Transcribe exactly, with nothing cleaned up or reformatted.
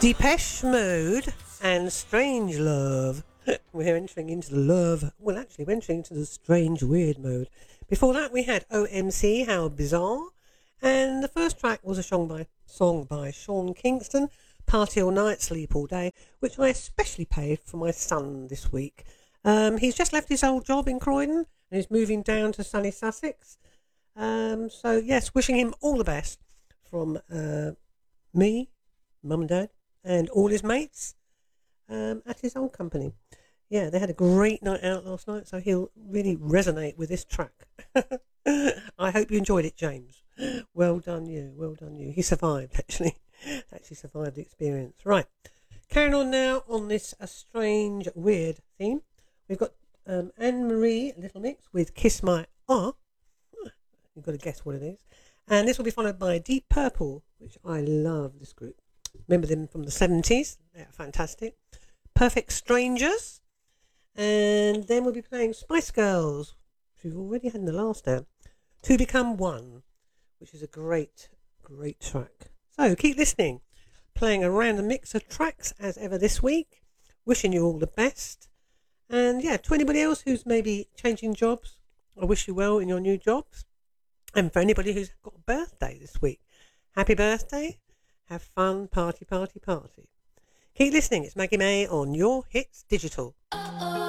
Depeche Mode and Strange Love. We're entering into the love. Well, actually, we're entering into the strange, weird mode. Before that, we had O M C, How Bizarre. And the first track was a song by, song by Sean Kingston, Party All Night, Sleep All Day, which I especially played for my son this week. Um, he's just left his old job in Croydon and he's moving down to sunny Sussex. Um, so, yes, wishing him all the best from uh, me, Mum and Dad, and all his mates um, at his old company. Yeah, they had a great night out last night, so he'll really resonate with this track. I hope you enjoyed it, James. Well done you, well done you. He survived, actually. Actually survived the experience. Right, carrying on now on this a strange, weird theme. We've got um, Anne-Marie Little Mix with Kiss My Ah. You've got to guess what it is. And this will be followed by Deep Purple, which I love this group. Remember them from the seventies. They're fantastic. Perfect Strangers. And then we'll be playing Spice Girls, which we've already had in the last hour. To Become One, which is a great, great track. So keep listening. Playing a random mix of tracks as ever this week. Wishing you all the best. And yeah, to anybody else who's maybe changing jobs, I wish you well in your new jobs. And for anybody who's got a birthday this week, happy birthday. Have fun, party, party, party. Keep listening. It's Maggie May on Your Hits Digital.